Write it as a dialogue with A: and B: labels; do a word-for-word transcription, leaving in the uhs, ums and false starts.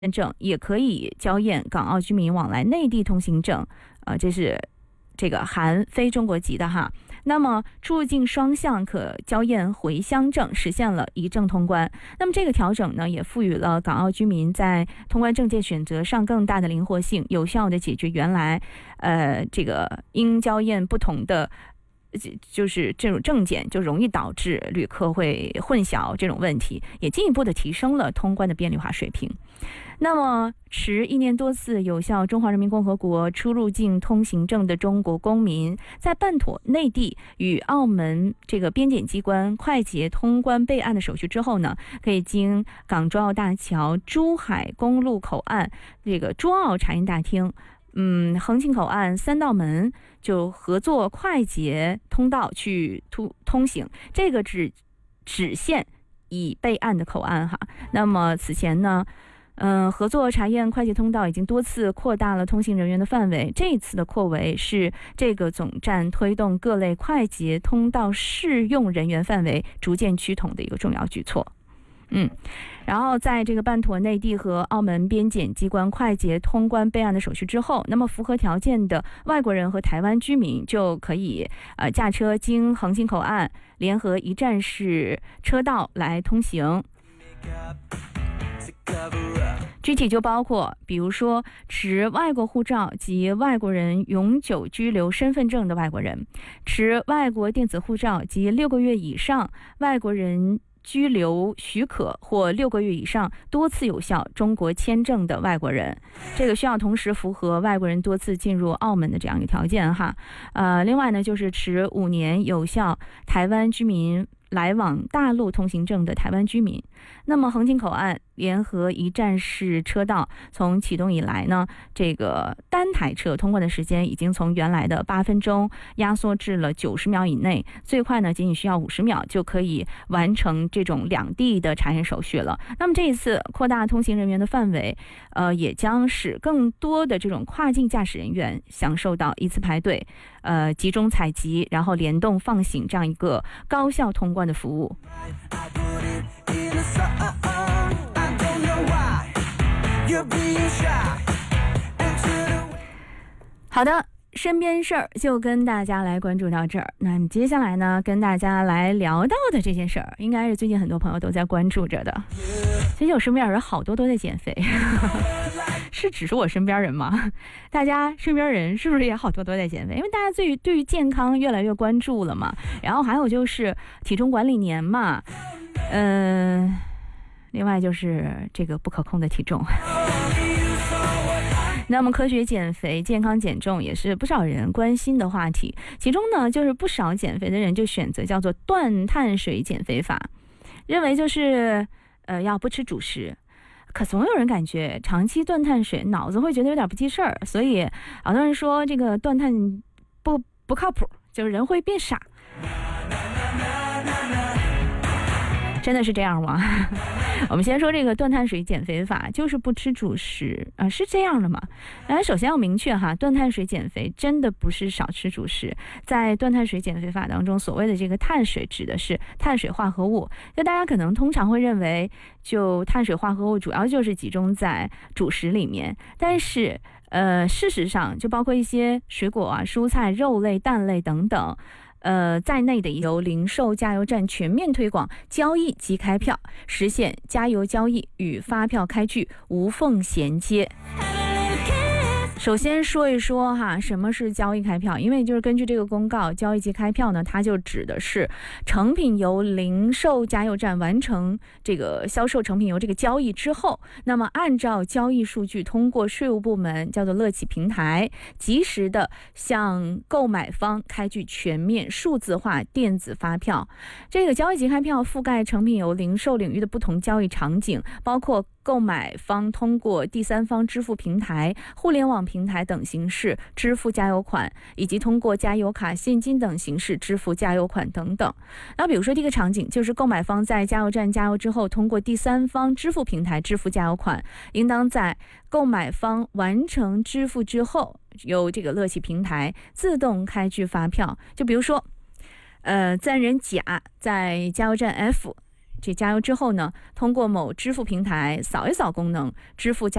A: 证，也可以交验港澳居民往来内地通行证，呃，这是这个含非中国籍的哈。那么出入境双向可交验回乡证，实现了一证通关。那么这个调整呢，也赋予了港澳居民在通关证件选择上更大的灵活性，有效地解决原来呃这个因交验不同的就是这种证件就容易导致旅客会混淆这种问题，也进一步的提升了通关的便利化水平。那么持一年多次有效中华人民共和国出入境通行证的中国公民，在办妥内地与澳门这个边检机关快捷通关备案的手续之后呢，可以经港珠澳大桥珠海公路口岸这个珠澳查验大厅嗯，横琴口岸三道门就合作快捷通道去通通行，这个只只限已备案的口岸哈。那么此前呢，嗯、呃，合作查验快捷通道已经多次扩大了通行人员的范围，这一次的扩围是这个总站推动各类快捷通道适用人员范围逐渐趋同的一个重要举措。嗯，然后在这个办妥内地和澳门边检机关快捷通关备案的手续之后，那么符合条件的外国人和台湾居民就可以呃驾车经横琴口岸联合一站式车道来通行。具体就包括比如说持外国护照及外国人永久居留身份证的外国人，持外国电子护照及六个月以上外国人居留许可或六个月以上多次有效中国签证的外国人，这个需要同时符合外国人多次进入澳门的这样一个条件哈。呃，另外呢，就是持五年有效台湾居民来往大陆通行证的台湾居民。那么横琴口岸联合一站式车道从启动以来呢，这个单台车通关的时间已经从原来的八分钟压缩至了九十秒以内，最快呢仅仅需要五十秒就可以完成这种两地的查验手续了。那么这一次扩大通行人员的范围，呃，也将使更多的这种跨境驾驶人员享受到一次排队，呃，集中采集，然后联动放行这样一个高效通关的服务。好的，身边事儿就跟大家来关注到这儿。那么接下来呢，跟大家来聊到的这件事儿，应该是最近很多朋友都在关注着的。最近我身边有人好多都在减肥，是只是我身边人吗？大家身边人是不是也好多都在减肥？因为大家对于对于健康越来越关注了嘛。然后还有就是体重管理年嘛，嗯、呃，另外就是这个不可控的体重。那么科学减肥、健康减重也是不少人关心的话题。其中呢，就是不少减肥的人就选择叫做断碳水减肥法，认为就是呃要不吃主食。可总有人感觉长期断碳水，脑子会觉得有点不记事儿，所以好多人说这个断碳不不靠谱，就是人会变傻。真的是这样吗？我们先说这个断碳水减肥法，就是不吃主食啊、呃，是这样的吗？来，首先要明确哈，断碳水减肥真的不是少吃主食。在断碳水减肥法当中，所谓的这个碳水指的是碳水化合物。就大家可能通常会认为，就碳水化合物主要就是集中在主食里面，但是呃，事实上就包括一些水果啊、蔬菜、肉类、蛋类等等。呃，在内的由零售加油站全面推广交易即开票，实现加油交易与发票开具无缝衔接。首先说一说哈，什么是交易开票？因为就是根据这个公告，交易即开票呢，它就指的是成品油零售加油站完成这个销售成品油这个交易之后，那么按照交易数据通过税务部门叫做乐企平台，及时的向购买方开具全面数字化电子发票。这个交易即开票覆盖成品油零售领域的不同交易场景，包括购买方通过第三方支付平台、互联网平台等形式支付加油款，以及通过加油卡、现金等形式支付加油款等等。那比如说第一个场景就是购买方在加油站加油之后，通过第三方支付平台支付加油款，应当在购买方完成支付之后，由这个乐企平台自动开具发票。就比如说，呃，自然人甲在加油站 F 这加油之后呢，通过某支付平台扫一扫功能支付加